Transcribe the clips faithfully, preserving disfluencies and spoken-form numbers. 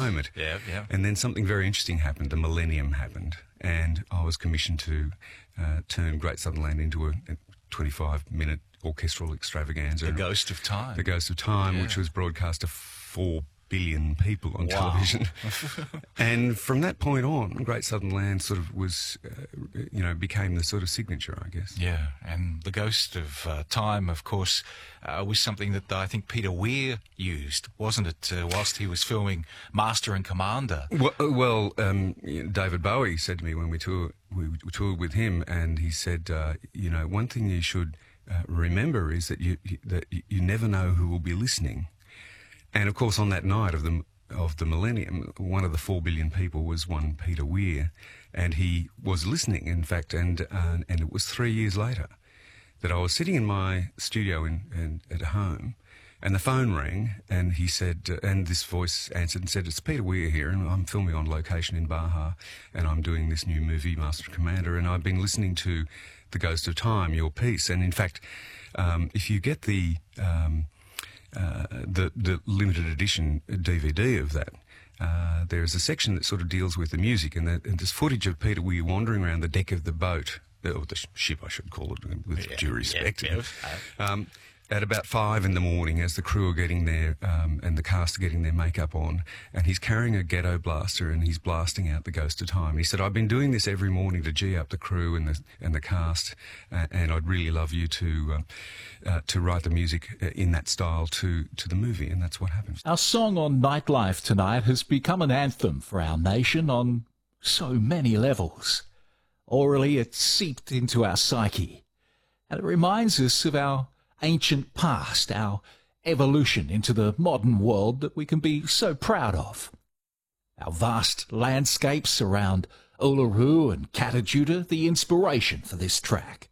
moment. Yeah, yeah. And then something very interesting happened. The millennium happened, and I was commissioned to uh, turn Great Southern Land into a twenty-five minute orchestral extravaganza. The Ghost of Time. The Ghost of Time, yeah. which was broadcast to four billion people on wow. television. And from that point on, Great Southern Land sort of was, uh, you know, became the sort of signature, I guess. Yeah, and The Ghost of uh, Time, of course, uh, was something that I think Peter Weir used, wasn't it, uh, whilst he was filming Master and Commander? Well, well um, David Bowie said to me when we toured, we toured with him, and he said, uh, you know, one thing you should uh, remember is that you, that you never know who will be listening. And, of course, on that night of the of the millennium, one of the four billion people was one Peter Weir, and he was listening, in fact, and uh, and it was three years later that I was sitting in my studio in, in at home, and the phone rang, and he said, uh, and this voice answered and said, "It's Peter Weir here, and I'm filming on location in Baja, and I'm doing this new movie, Master and Commander, and I've been listening to The Ghost of Time, your piece, and in fact, um, if you get the um, Uh, the, the limited edition D V D of that, uh, there's a section that sort of deals with the music, and, the, and there's footage of Peter Weir wandering around the deck of the boat, or the ship I should call it, with yeah, due respect. Yeah, yeah. Um, at about five in the morning, as the crew are getting their, um, and the cast are getting their makeup on, and he's carrying a ghetto blaster and he's blasting out The Ghost of Time. And he said, "I've been doing this every morning to gee up the crew and the, and the cast, uh, and I'd really love you to, uh, uh, to write the music in that style to, to the movie," and that's what happened. Our song on Nightlife tonight has become an anthem for our nation on so many levels. Orally, it's seeped into our psyche, and it reminds us of our ancient past, our evolution into the modern world that we can be so proud of. Our vast landscapes around Uluru and Catajuta, the inspiration for this track.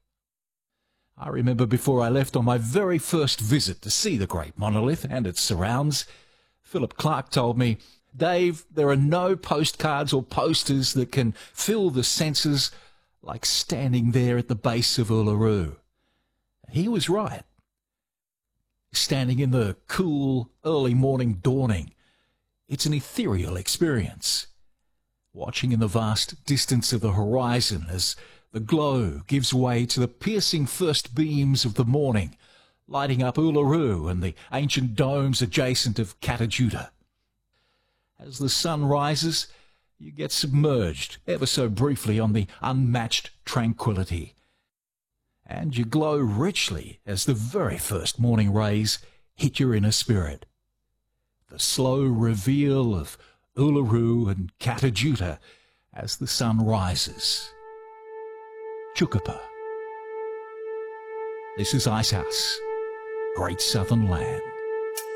I remember before I left on my very first visit to see the Great Monolith and its surrounds, Philip Clark told me, "Dave, there are no postcards or posters that can fill the senses like standing there at the base of Uluru." He was right. Standing in the cool, early morning dawning, it's an ethereal experience. Watching in the vast distance of the horizon as the glow gives way to the piercing first beams of the morning, lighting up Uluru and the ancient domes adjacent of Catajuta. As the sun rises, you get submerged ever so briefly on the unmatched tranquility, and you glow richly as the very first morning rays hit your inner spirit. The slow reveal of Uluru and Catajuta as the sun rises. Chukupa. This is Icehouse, Great Southern Land.